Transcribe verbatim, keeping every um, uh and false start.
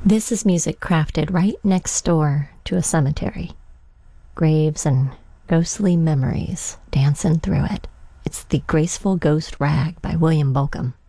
This is music crafted right next door to a cemetery. Graves and ghostly memories dancing through it. It's The Graceful Ghost Rag by William Bolcom.